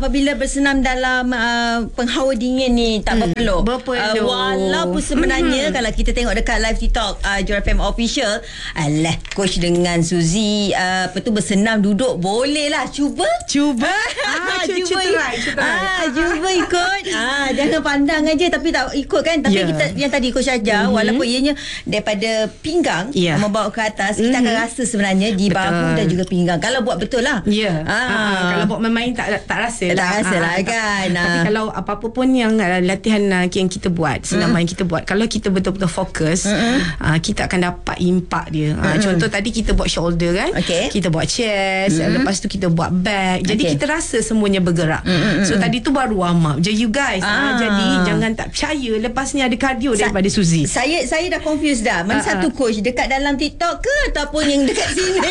apabila bersenam dalam penghawa dingin ni tak berpeluh. Walaupun sebenarnya kalau kita tengok dekat live TikTok Jura FM Official, alah coach dengan Suzy bersenam duduk boleh lah. Cuba cuba ikut. Jangan pandang aja tapi tak ikut kan. Tapi kita yang tadi coach ajar, walaupun ianya daripada pinggang membawa ke atas, kita akan rasa sebenarnya di bahu dan juga pinggang kalau buat betul lah. Kalau buat main tak rasa lah kan. Tapi kalau apa-apa pun yang latihan yang kita buat, senaman yang kita buat, kalau kita betul-betul fokus, kita akan dapat impak dia. Contoh tadi kita buat shoulder kan, kita buat chest, lepas tu kita buat back, jadi kita rasa semuanya bergerak. So tadi tu baru warm up je you guys. Jadi jangan tak percaya, lepas ni ada cardio daripada Suzy. Saya dah confused dah. Mana satu coach, dekat dalam TikTok ke ataupun yang dekat sini?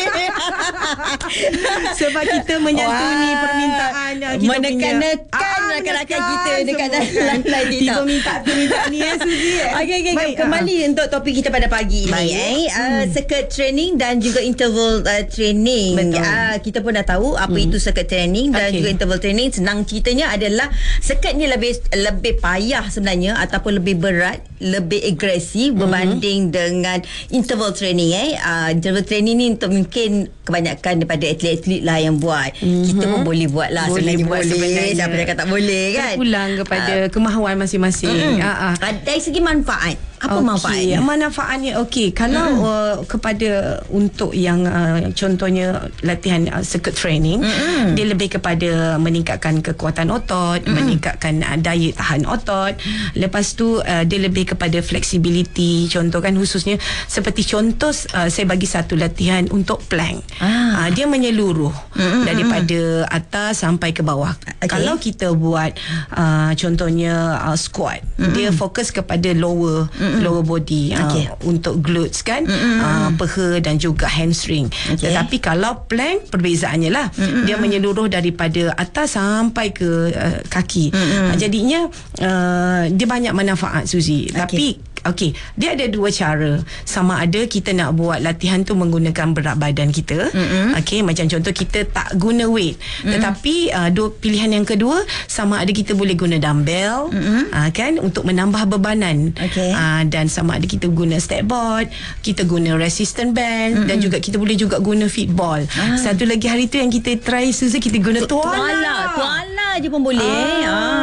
Sebab kita menyantuni permintaan kita menekan rakan-rakan kita dekat dalam live TikTok. Minta ni Suzy. Okey, kembali untuk topik kita pada pagi ni. Circuit training dan juga interval training. Kita pun dah tahu apa itu circuit training dan juga interval training. Senang ceritanya adalah circuit ni lebih payah sebenarnya ataupun lebih berat, lebih agresif berbanding dengan interval training. Interval training ni untuk mungkin kebanyakan daripada atlet-atlet lah yang buat. Kita pun boleh buat lah. Sebenarnya siapa cakap tak boleh kan. Pulang kepada kemahuan masing-masing. Dari segi manfaat, apa manfaatnya? Manfaatnya kalau kepada untuk yang contohnya latihan circuit training, dia lebih kepada meningkatkan kekuatan otot, meningkatkan daya tahan otot. Lepas tu dia lebih kepada flexibility. Contoh kan, khususnya seperti contoh saya bagi satu latihan untuk plank. Dia menyeluruh daripada atas sampai ke bawah. Kalau kita buat contohnya squat, dia fokus kepada lower body, untuk glutes kan, peha dan juga hamstring. Tetapi kalau plank, perbezaannya lah, dia menyeluruh daripada atas sampai ke kaki. Jadinya dia banyak manfaat Suzy. Tapi dia ada dua cara. Sama ada kita nak buat latihan tu menggunakan berat badan kita. Macam contoh kita tak guna weight. Tetapi dua pilihan yang kedua, sama ada kita boleh guna dumbbell, kan, untuk menambah bebanan. Dan sama ada kita guna step board, kita guna resistance band, dan juga kita boleh juga guna fit ball. Satu lagi hari tu yang kita try Suzy, kita guna tuala je pun boleh.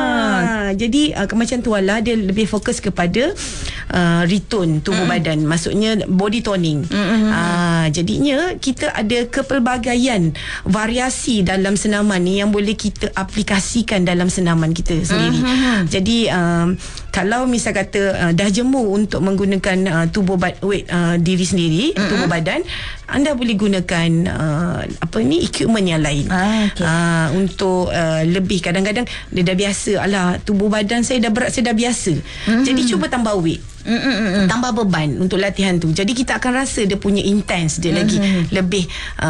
Jadi macam tuala, dia lebih fokus kepada retone tubuh badan, maksudnya body toning. Jadinya kita ada kepelbagaian variasi dalam senaman ni yang boleh kita aplikasikan dalam senaman kita sendiri. Jadi kalau misal kata dah jemu untuk menggunakan tubuh weight diri sendiri, tubuh badan, anda boleh gunakan equipment yang lain. Untuk lebih, kadang-kadang dia dah biasa, tubuh badan saya dah berat, saya dah biasa. Jadi cuba tambah weight, tambah beban untuk latihan tu. Jadi kita akan rasa dia punya intense dia lagi lebih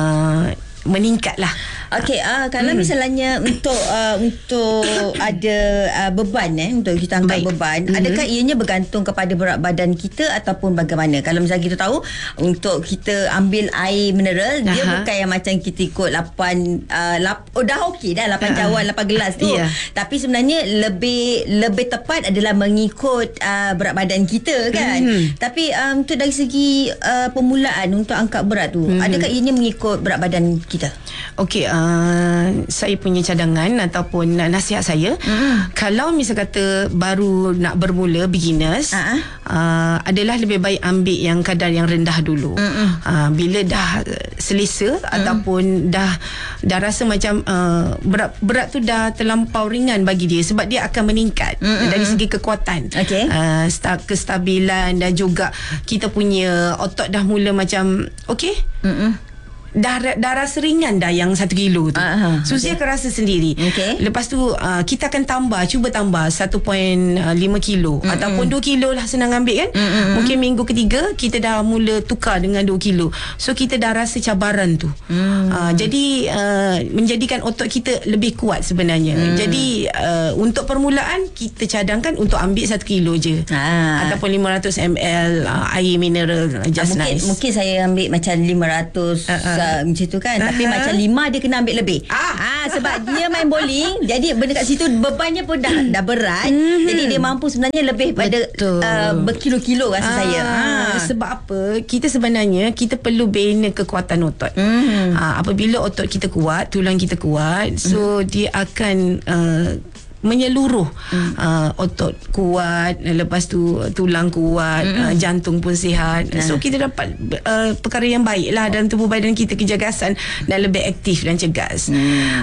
meningkat lah. Kalau misalnya untuk ada beban, untuk kita angkat beban, adakah ianya bergantung kepada berat badan kita ataupun bagaimana? Kalau misalnya kita tahu untuk kita ambil air mineral, dia bukan yang macam kita ikut 8 dah okey dah 8 cawan 8 gelas tu. Tapi sebenarnya lebih tepat adalah mengikut berat badan kita kan. Tapi untuk dari segi permulaan untuk angkat berat tu, adakah ianya mengikut berat badan kita? Saya punya cadangan ataupun nasihat saya, kalau misal kata baru nak bermula, beginners, adalah lebih baik ambil yang kadar yang rendah dulu. Bila dah selesa ataupun dah rasa macam berat tu dah terlampau ringan bagi dia, sebab dia akan meningkat dari segi kekuatan, kestabilan, dan juga kita punya otot dah mula macam dah rasa ringan dah yang 1 kilo tu. Suzy akan rasa sendiri. Lepas tu kita akan cuba tambah 1.5 kilo ataupun 2 kilo lah, senang ambil kan. Mungkin minggu ketiga kita dah mula tukar dengan 2 kilo. So kita dah rasa cabaran tu. Jadi menjadikan otot kita lebih kuat sebenarnya. Jadi untuk permulaan kita cadangkan untuk ambil 1 kilo je, ataupun 500 ml air mineral, just nice. Mungkin saya ambil macam 500 macam tu kan. Tapi macam 5 dia kena ambil lebih. Sebab dia main bowling, jadi benda kat situ bebannya pun dah berat. Jadi dia mampu sebenarnya lebih pada berkilo-kilo rasa saya. Sebab apa? Kita sebenarnya kita perlu bina kekuatan otot. Apabila otot kita kuat, tulang kita kuat, so dia akan menyeluruh. Otot kuat, lepas tu tulang kuat, jantung pun sihat. So kita dapat perkara yang baik lah dalam tubuh badan kita, kejagasan dan lebih aktif dan cegas.